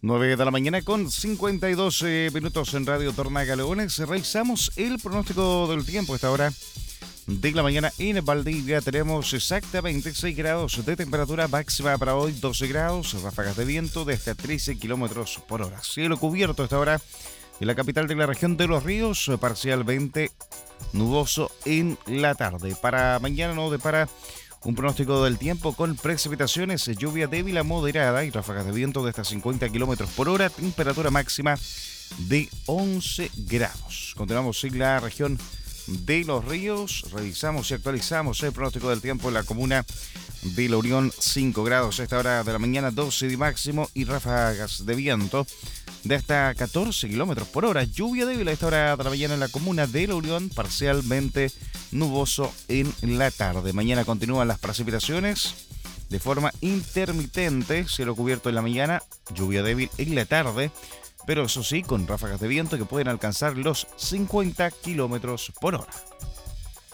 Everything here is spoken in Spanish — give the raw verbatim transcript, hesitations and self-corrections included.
nueve de la mañana con cincuenta y dos eh, minutos en Radio Tornagaleones. Revisamos el pronóstico del tiempo a esta hora de la mañana en Valdivia. Tenemos exactamente seis grados de temperatura máxima para hoy, doce grados, ráfagas de viento de hasta trece kilómetros por hora. Cielo cubierto a esta hora en la capital de la región de Los Ríos, parcialmente nuboso en la tarde. Para mañana no depara un pronóstico del tiempo con precipitaciones, lluvia débil a moderada y ráfagas de viento de hasta cincuenta kilómetros por hora, temperatura máxima de once grados. Continuamos en la región de Los Ríos, revisamos y actualizamos el pronóstico del tiempo en la comuna de La Unión, cinco grados a esta hora de la mañana, doce de máximo y ráfagas de viento de hasta catorce kilómetros por hora. Lluvia débil a esta hora de la mañana en la comuna de La Unión, parcialmente nuboso en la tarde. Mañana continúan las precipitaciones de forma intermitente, cielo cubierto en la mañana, lluvia débil en la tarde, pero eso sí, con ráfagas de viento que pueden alcanzar los cincuenta kilómetros por hora.